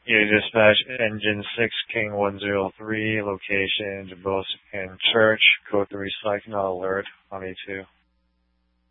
You dispatch engine 6 King 103, location Jabosican Church, code 3 psych, not alert, on E2.